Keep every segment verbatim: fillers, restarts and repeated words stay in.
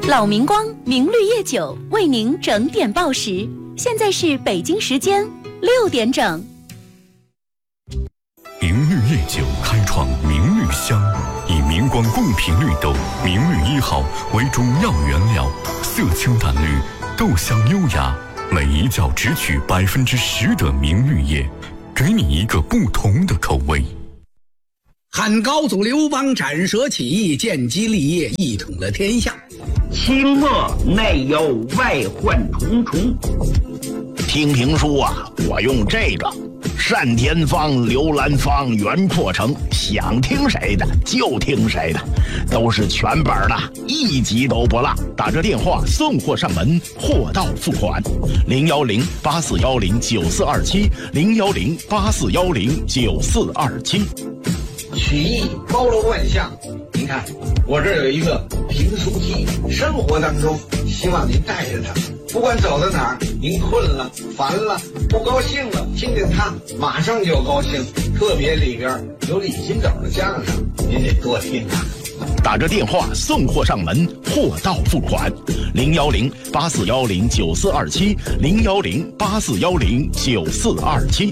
老明光明绿叶酒为您整点报时，现在是北京时间六点整。 明绿叶酒开创明绿香，以明光贡品绿豆明绿一号为主要原料，色清淡绿，豆香优雅，每一窖只取百分之十的明绿叶，给你一个不同的口味。 汉高祖刘邦斩蛇起义，建基立业，一统了天下。 清末内忧外患重重。 听评书啊，我用这个单田芳、刘兰芳、袁阔成，想听谁的就听谁的，都是全本的，一集都不落。打着电话送货上门，货到付款。零幺零八四幺零九四二七，零幺零八四幺零九四二七。 曲艺包罗万象，您看我这儿有一个评书机，生活当中希望您带着它，不管走到哪儿，您困了、烦了、不高兴了，听见它马上就高兴。特别里边有李金斗的相声，您得多听啊。 打着电话送货上门，货到付款。零幺零八四幺零九四二七，零幺零八四幺零九四二七。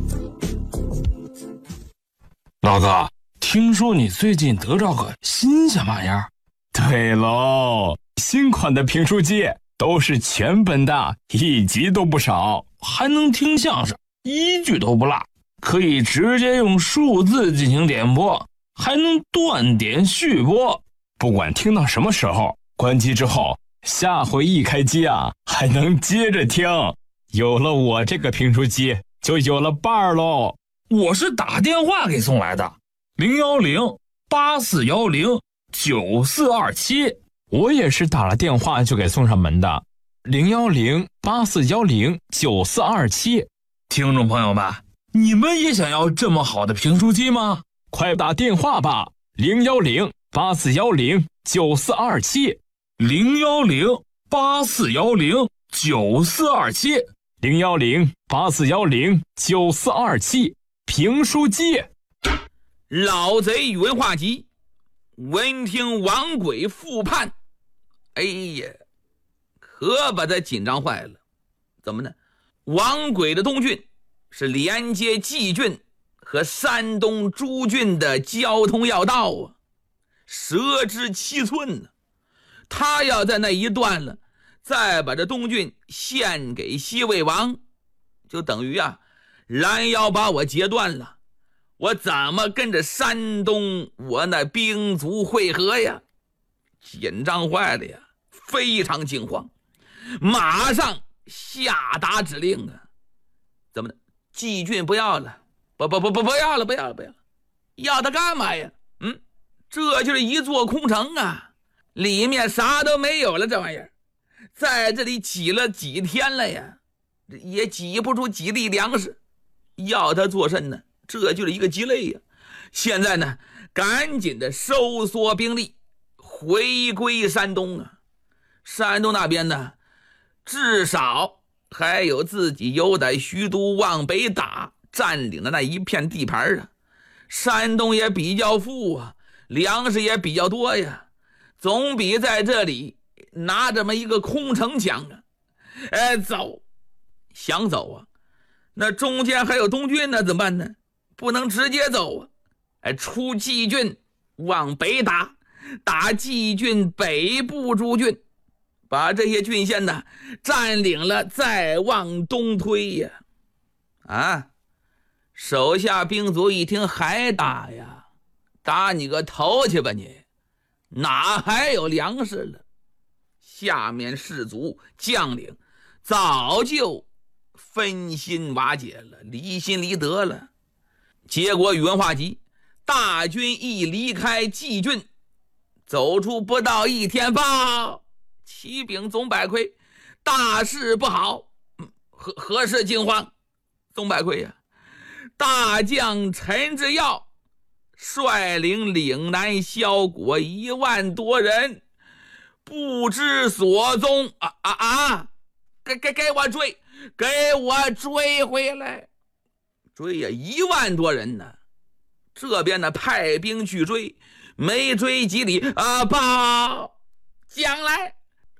老哥，听说你最近得着个新鲜玩意儿？ 对喽，新款的评书机都是全本的，一集都不少， 还能听相声，一句都不落，可以直接用数字进行点播，还能断点续播。 不管听到什么时候，关机之后，下回一开机啊，还能接着听。有了我这个评书机，就有了伴儿喽。 我是打电话给送来的，零幺零八四幺零九四二七。 我也是打了电话就给送上门的，零幺零八四幺零九四二七。 听众朋友们，你们也想要这么好的评书机吗？ 快打电话吧，零幺零八四幺零九四二七， 零幺零八四幺零九四二七， 零幺零八四幺零九四二七。评书机。 老贼文化集，闻听王轨复叛，哎呀，可把他紧张坏了。怎么呢？王轨的东郡是连接蓟郡和山东诸郡的交通要道啊，蛇之七寸呢。他要在那一段了，再把这东郡献给西魏王，就等于啊拦腰把我截断了，我怎么跟着山东我那兵卒会合呀？紧张坏了呀，非常惊慌，马上下达指令啊！怎么的？蓟郡不要了，不不不不不要了，不要了，不要了，要它干嘛呀？嗯，这就是一座空城啊，里面啥都没有了，这玩意儿在这里挤了几天了呀，也挤不出几粒粮食。要他做甚呢？这就是一个鸡肋呀！现在呢，赶紧的收缩兵力，回归山东啊！山东那边呢，至少还有自己有在徐都往北打占领的那一片地盘啊。山东也比较富啊，粮食也比较多呀，总比在这里拿这么一个空城强啊！哎，走，想走啊！那中间还有东郡呢，怎么办呢？不能直接走啊！哎，出蓟郡往北打，打蓟郡北部诸郡，把这些郡县呢占领了，再往东推呀！啊，手下兵卒一听还打呀，打你个头去吧你！哪还有粮食了？下面士卒将领早就分心瓦解了，离心离德了。结果宇文化及大军一离开蓟郡，走出不到一天，报启禀总百魁，大事不好。何何事惊慌？总百魁呀、啊，大将陈之耀率领岭南骁国一万多人不知所踪啊啊啊！给给给我追！给我追回来！追呀，一万多人呢！这边呢派兵去追，没追几里啊，报将来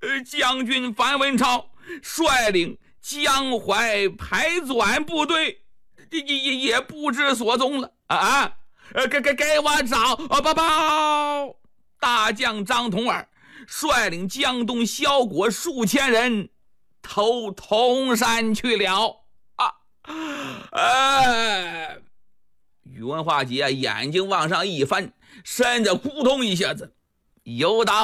呃，将军樊文超率领江淮排转部队也也也不知所踪了啊啊！呃，给给给我找啊！报报！大将张同儿率领江东骁国数千人投铜山去了啊！哎，宇文化及眼睛往上一翻，身子扑通一下子游到